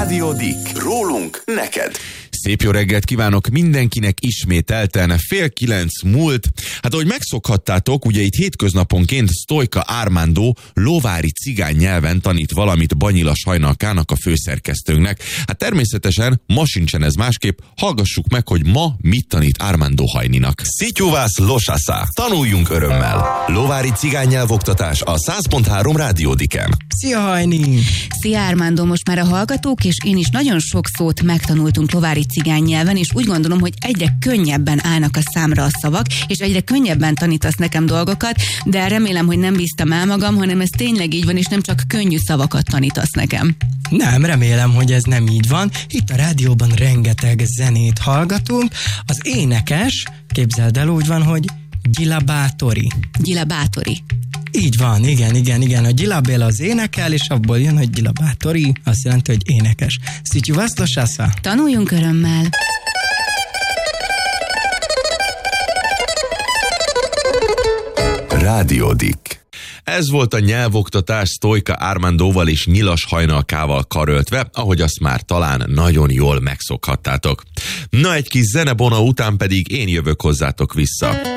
Rádió Dick. Rólunk neked. Szép jó reggelt kívánok mindenkinek, ismételten 8:30 múlt. Hát ahogy megszokhattátok, ugye itt hétköznaponként Sztojka Armando lovári cigány nyelven tanít valamit Banyilas Hajnalkának, a főszerkesztőnknek. Hát természetesen ma sincsen ez másképp, hallgassuk meg, hogy ma mit tanít Armando Hajninak. Szitjuvász losasá. Tanuljunk örömmel. Lovári cigány nyelvoktatás a 100.3 Rádió Dicken. Szia Hajni! Szia Armando, most már a hallgatók és én is nagyon sok szót megtanultunk lovári cigány nyelven, és úgy gondolom, hogy egyre könnyebben állnak a számra a szavak, és egyre könnyebben tanítasz nekem dolgokat, de remélem, hogy nem bíztam el magam, hanem ez tényleg így van, és nem csak könnyű szavakat tanítasz nekem. Nem, remélem, hogy ez nem így van. Itt a rádióban rengeteg zenét hallgatunk. Az énekes, képzeld el, úgy van, hogy Gyila Bátori. Gyila Bátori. Így van, igen. A Gyila Béla az énekel, és abból jön, hogy Gyila Bátori, azt jelenti, hogy énekes. Szitjuvász losasá. Tanuljunk örömmel. Rádió Dick. Ez volt a nyelvoktatás Sztojka Armandóval és Nyilas Hajnalkával karöltve, ahogy azt már talán nagyon jól megszokhattátok. Na, egy kis zenebona után pedig én jövök hozzátok vissza.